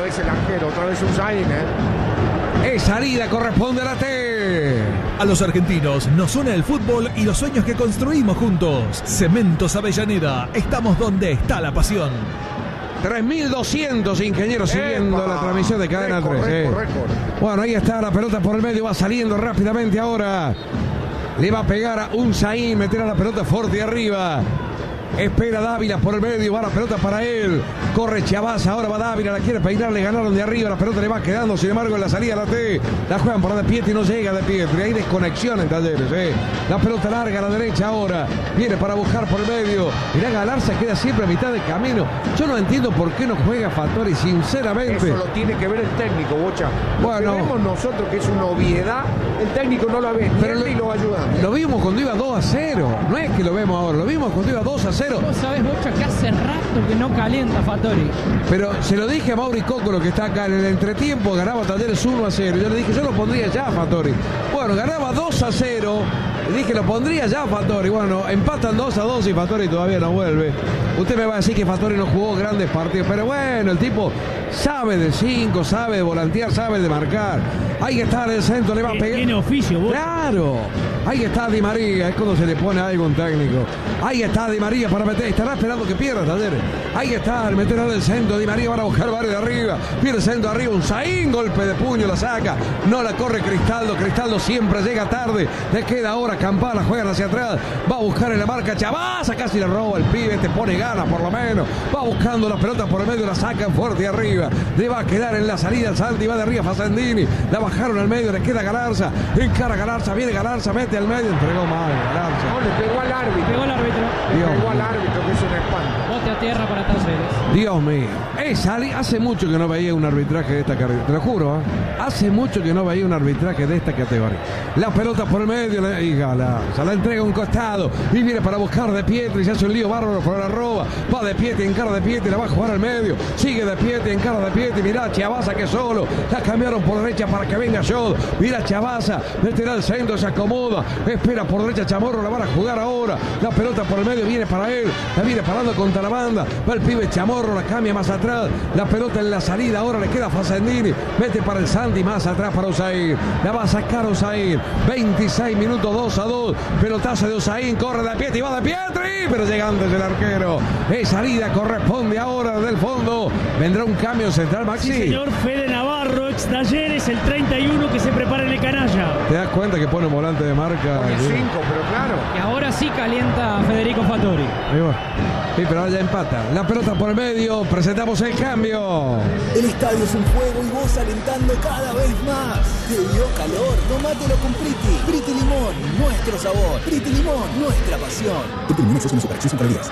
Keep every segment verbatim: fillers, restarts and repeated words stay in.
vez el arquero, otra vez Hussein, ¿eh? Es salida, corresponde a la T. A los argentinos nos une el fútbol y los sueños que construimos juntos. Cementos Avellaneda, estamos donde está la pasión. tres mil doscientos ingenieros siguiendo Epa, la transmisión de Cadena récord, tres. récord, eh. récord. Bueno, ahí está la pelota por el medio, va saliendo rápidamente ahora. Le va a pegar a Hussein, meterá la pelota fuerte arriba. Espera Dávila por el medio, va la pelota para él. Corre Chavaz, ahora va Dávila, la quiere peinar, le ganaron de arriba, la pelota le va quedando, sin embargo en la salida la T, la juegan por la de Pietri, no llega de Pietri, hay desconexión en Talleres, eh. La pelota larga a la derecha ahora, viene para buscar por el medio, mirá Galarza queda siempre a mitad de camino. Yo no entiendo por qué no juega Fattori, sinceramente. Eso lo tiene que ver el técnico, Bocha. Lo Bueno. que vemos nosotros que es una obviedad, el técnico no lo ve, Pero ni él ni lo ayuda. Lo vimos cuando iba dos a cero, no es que lo vemos ahora, lo vimos cuando iba dos a cero. Vos sabés, Bocha, que hace rato que no calienta Fattori. Pero se lo dije a Mauri Cócolo, que está acá en el entretiempo, ganaba Talleres uno a cero. Yo le dije, yo lo pondría ya a Fattori. Bueno, ganaba dos a cero. Le dije, lo pondría ya a Fattori. Bueno, empatan dos a dos y Fattori todavía no vuelve. Usted me va a decir que Fattori no jugó grandes partidos, pero bueno, el tipo sabe de cinco, sabe de volantear, sabe de marcar. Ahí está en el centro, le va a pegar. Tiene oficio, Bocha. Claro, ahí está Di María, es cuando se le pone algo un técnico. Ahí está Di María para meter, estará esperando que pierda Talleres. Ahí está el meterá del centro, Di María van a buscar varios de arriba, pierde el centro arriba, un Zain, golpe de puño, la saca, no la corre Cristaldo, Cristaldo siempre llega tarde, le queda ahora Campana, juegan hacia atrás, va a buscar en la marca Chavaza, casi le roba el pibe, te pone ganas por lo menos, va buscando la pelota por el medio, la sacan fuerte arriba, le va a quedar en la salida el Santi, va de arriba Facendini, la bajaron al medio, le queda Galarza, encara Galarza, viene Galarza, mete al medio, entregó mal Galarza. No, le pegó al árbitro. Pegó el árbitro. Le Dios. pegó al árbitro, que es un espanto. Bote a tierra para Talleres. Dios mío, es Ali, hace mucho que no veía un arbitraje de esta carrera, te lo juro, ¿eh? Hace mucho que no veía un arbitraje de esta categoría. La pelota por el medio la- y Galarza, la entrega a un costado y viene para buscar de Pietri, se hace un lío bárbaro por la roba, va de Pietri, encara de Pietri, la va a jugar al medio, sigue de Pietri, encara de Pietri, mirá Chavaza que solo, la cambiaron por derecha para que venga Shot, mira Chavaza, meterá al centro, se acomoda, espera por derecha Chamorro, la van a jugar ahora, la pelota por el medio viene para él, la viene parando contra la banda, va el pibe Chamorro, la cambia más atrás, la pelota en la salida, ahora le queda Facendini, mete para el Santi más atrás para Hussein, la va a sacar Hussein, veintiséis minutos, dos a dos, pelotazo de Hussein, corre de Pietri, va de Pietri, pero llega antes el arquero, es salida, corresponde ahora del fondo, vendrá un cambio central, Maxi. Sí, señor, Fede Navarro, ex Talleres, el treinta y uno que se prepara en el canalla. ¿Te das cuenta que pone un volante de marca? Pone Sí. cinco, pero claro. Y ahora sí calienta Federico Fattori. Ahí va. Sí, pero ahora ya empata. La pelota por el medio, presentamos el cambio. El estadio es un juego y vos alentando cada vez más. ¿Te dio calor? Tomátelo con Priti. Priti Limón, nuestro sabor. Priti Limón, nuestra pasión. Priti Limón es una superacción contra días.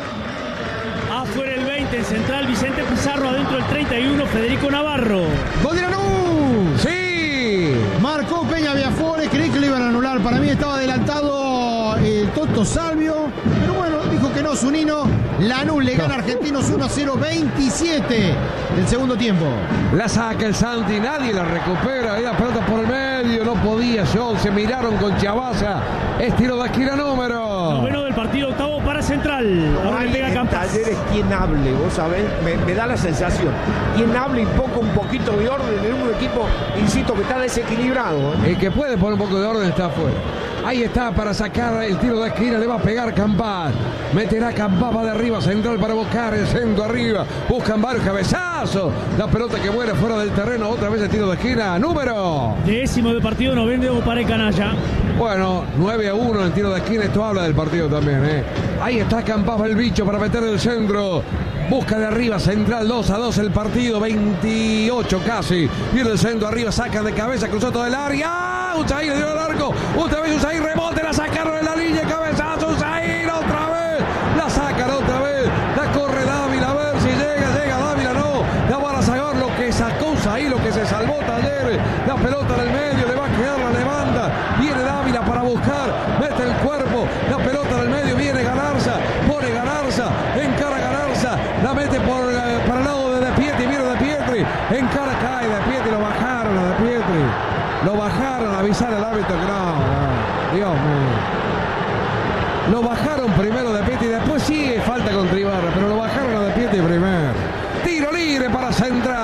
Afuera el veinte, en central Vicente Pizarro, adentro el treinta y uno Federico Navarro. ¡Gol de Lanús! ¡Sí! Marcó Peña Viafores, creí que lo iban a anular. Para mí estaba adelantado el Toto Salvio. Pero bueno, dijo que no, Zunino. Lanús le gana a Argentinos uno a cero, veintisiete del segundo tiempo. La saca el Santi, nadie la recupera. Ahí la pelota por el medio, no podía John. Se miraron con Chavaza. Es tiro de esquina número. Noveno del partido, octavo para central. No Ahora hay le pega en Campas. Talleres quien hable, vos sabés, me, me da la sensación. Quien hable y ponga un poquito de orden en un equipo, insisto, que está desequilibrado. ¿eh? El que puede poner un poco de orden está afuera. Ahí está para sacar el tiro de esquina, le va a pegar Campás. Meterá Campás, va de arriba, central para buscar el centro arriba. Buscan varios cabezazos. La pelota que muere fuera del terreno, otra vez el tiro de esquina, número. Décimo de partido, noveno para el canalla. Bueno, nueve a uno en el tiro de esquina, esto habla del partido también, ¿eh? Ahí está Campás, el bicho para meter el centro. Busca de arriba, central, dos a dos el partido, veintiocho casi. Pierde el centro arriba, sacan de cabeza, cruzó todo el área. Hussein le dio el arco. Otra vez Hussein, rebote, la sacaron en la línea, cabezazo, Hussein, otra vez. La sacan otra vez. La corre Dávila, a ver si llega, llega Dávila, no. La van a sacar lo que sacó Hussein, lo que se salvó Talleres. La pelota en el medio, le va a quedar, la levanta. Viene Dávila para buscar, mete el cuerpo. La pelota en el medio, viene Galarza, pone Galarza, encara Galarza. La mete por, eh, para el lado de De Pietri, viene De Pietri, encara, cae De Pietri, lo bajaron a De Pietri, lo bajaron a avisar al árbitro que no, no, Dios mío. Lo bajaron primero De Pietri, después sí falta contra Ibarra, pero lo bajaron a De Pietri primero. Tiro libre para